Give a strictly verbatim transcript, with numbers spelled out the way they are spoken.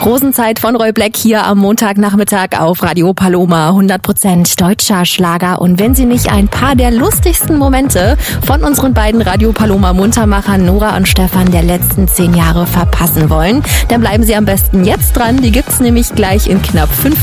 Rosenzeit von Roy Black hier am Montagnachmittag auf Radio Paloma. hundert Prozent deutscher Schlager. Und wenn Sie nicht ein paar der lustigsten Momente von unseren beiden Radio Paloma Muntermachern Nora und Stefan der letzten zehn Jahre verpassen wollen, dann bleiben Sie am besten jetzt dran. Die gibt's nämlich gleich in knapp fünf